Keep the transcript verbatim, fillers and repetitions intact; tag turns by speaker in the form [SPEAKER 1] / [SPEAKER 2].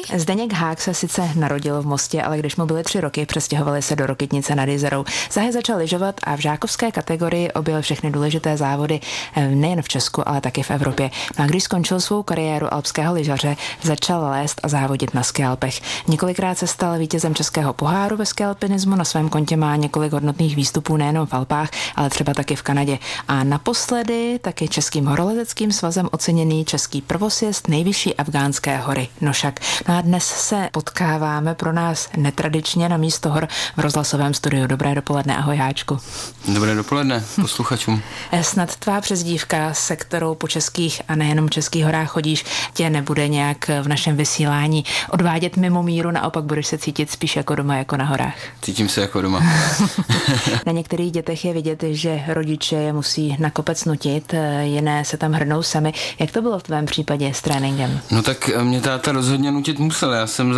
[SPEAKER 1] Zdeněk Hák se sice narodil v Mostě, ale když mu byly tři roky, přestěhovali se do Rokytnice nad Jizerou. Záhy začal lyžovat a v žákovské kategorii objel všechny důležité závody nejen v Česku, ale taky v Evropě. No a když skončil svou kariéru alpského lyžaře, začal lézt a závodit na skialpech. Několikrát se stal vítězem českého poháru ve skialpinismu, na svém kontě má několik hodnotných výstupů nejenom v Alpách, ale třeba taky v Kanadě. A naposledy taky Českým horolezeckým svazem oceněný český prvosjezd nejvyšší afgánské hory Nošak. No a dnes se potkáváme pro nás netradičně na místo hor v rozhlasovém studiu. Dobré dopoledne, ahoj Háčku.
[SPEAKER 2] Dobré dopoledne posluchačům.
[SPEAKER 1] Snad tvá přezdívka, se kterou po českých a nejenom českých horách chodíš, tě nebude nějak v našem vysílání odvádět mimo míru, naopak budeš se cítit spíš jako doma, jako na horách.
[SPEAKER 2] Cítím se jako doma.
[SPEAKER 1] Na některých dětech je vidět, že rodiče je musí na kopec nutit, jiné se tam hrnou sami. Jak to bylo v tvém případě s tréninkem?
[SPEAKER 2] No tak mě táta rozhodně nutit musel. Já jsem